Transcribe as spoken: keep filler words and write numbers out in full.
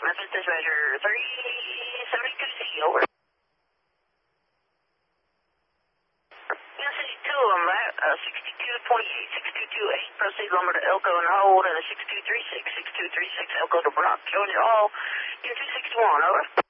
Memphis Dispatcher three seventy-two C, over. You'll see two of them, right? Uh, sixty-two twenty-eight, sixty-two twenty-eight, proceed lumber to Elko and hold, and a sixty-two thirty-six, sixty-two thirty-six, Elko to Brock, Junior, all, Q two sixty-one, over.